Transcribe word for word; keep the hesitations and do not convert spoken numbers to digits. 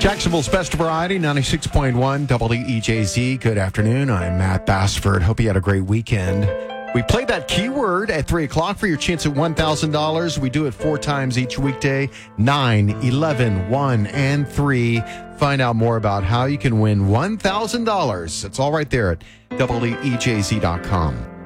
Jacksonville's Best Variety, ninety-six point one W E J Z. Good afternoon. I'm Matt Bassford. Hope you had a great weekend. We played that keyword at three o'clock for your chance at one thousand dollars. We do it four times each weekday, nine, eleven, one, and three. Find out more about how you can win one thousand dollars. It's all right there at W E J Z dot com.